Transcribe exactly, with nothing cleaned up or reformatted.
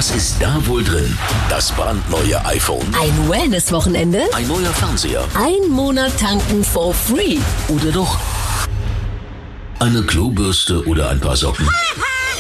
Was ist da wohl drin? Das brandneue iPhone, Ein Wellness-Wochenende? ein neuer Fernseher Ein Monat tanken for free? oder doch eine Klobürste oder ein paar Socken?